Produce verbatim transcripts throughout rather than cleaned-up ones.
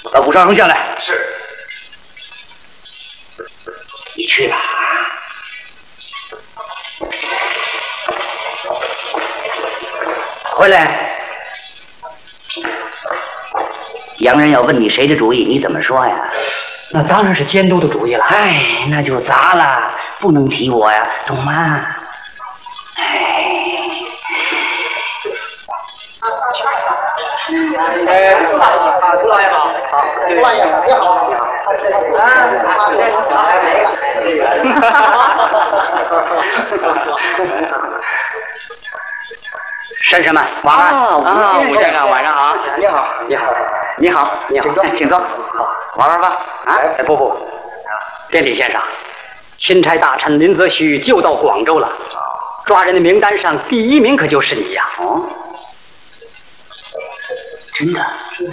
把武少荣叫来。 是。 你去吧。回来。洋人要问你谁的主意，你怎么说呀？ 那当然是监督的主意了。 哎，那就砸了，不能提我呀，懂吗？哎。 哎，朱老爷好，好，朱老爷你好，啊， 婶婶们，晚安啊，吴先生晚上好，你好，你好， 你好，你好， 请坐， 请坐，玩玩吧。啊， 哎，不不，便利先生，钦差大臣林则徐就到广州了，抓人的名单上第一名可就是你呀。 哦，真的？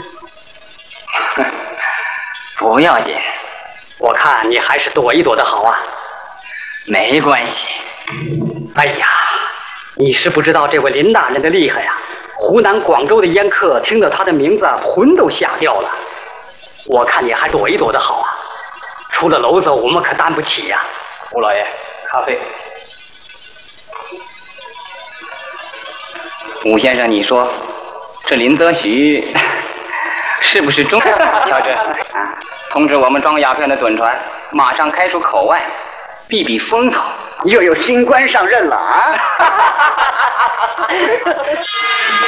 不要紧， 我看你还是躲一躲的好啊。 没关系。 哎呀，你是不知道这位林大人的厉害呀！湖南广州的烟客听到他的名字，魂都吓掉了。我看你还躲一躲的好啊！出了篓子，我们可担不起呀。 吴老爷，咖啡。吴先生，你说这林则徐是不是中？乔治，通知我们装鸦片的趸船马上开出口外，避避风头。 又有新官上任了啊！